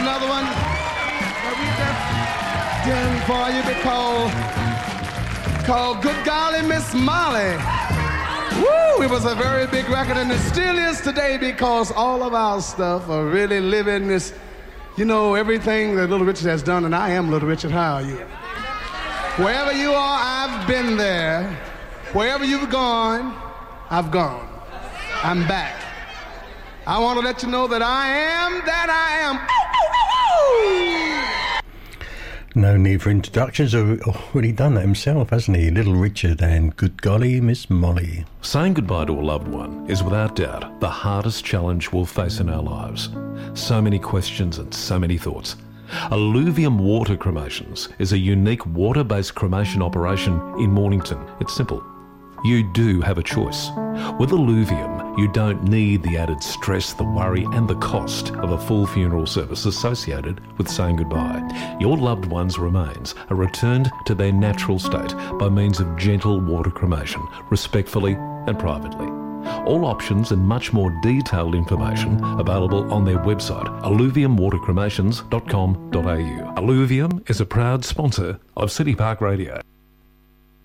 another one that we just did for you called Good Golly Miss Molly. Woo! It was a very big record, and it still is today because all of our stuff are really living this, you know, everything that Little Richard has done, and I am Little Richard. How are you? Wherever you are, I've been there. Wherever you've gone, I've gone. I'm back. I want to let you know that I am that I am. No need for introductions. He's already done that himself, hasn't he? Little Richard and Good Golly Miss Molly. Saying goodbye to a loved one is without doubt the hardest challenge we'll face in our lives. So many questions and so many thoughts. Alluvium Water Cremations is a unique water-based cremation operation in Mornington. It's simple. You do have a choice. With Alluvium, you don't need the added stress, the worry and the cost of a full funeral service associated with saying goodbye. Your loved one's remains are returned to their natural state by means of gentle water cremation, respectfully and privately. All options and much more detailed information available on their website, alluviumwatercremations.com.au. Alluvium is a proud sponsor of City Park Radio.